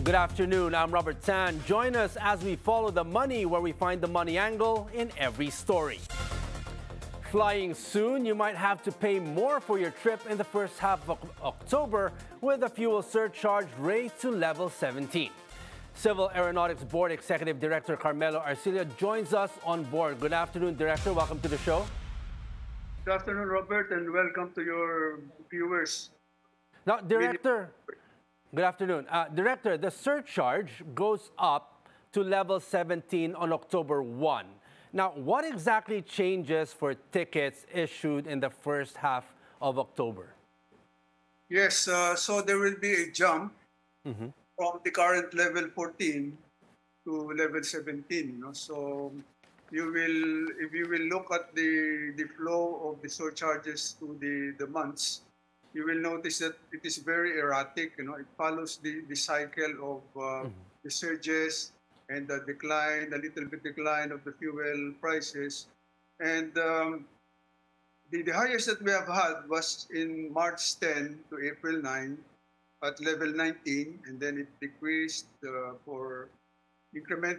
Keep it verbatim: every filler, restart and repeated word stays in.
Good afternoon, I'm Robert Tan. Join us as we follow the money where we find the money angle in every story. Flying soon, you might have to pay more for your trip in the first half of October with a fuel surcharge raised to level seventeen. Civil Aeronautics Board Executive Director Carmelo Arcilla joins us on board. Good afternoon, Director. Welcome to the show. Good afternoon, Robert, and welcome to your viewers. Now, Director, good afternoon. Uh, Director, the surcharge goes up to level seventeen on October first. Now, what exactly changes for tickets issued in the first half of October? Yes, uh, so there will be a jump Mhm. from the current level fourteen to level seventeen. You know? So you will, if you will look at the, the flow of the surcharges to the, the months, you will notice that it is very erratic. You know, it follows the, the cycle of uh, the surges and the decline, the little bit decline of the fuel prices. And um, the, the highest that we have had was in March tenth to April ninth at level nineteen, and then it decreased uh, for incremental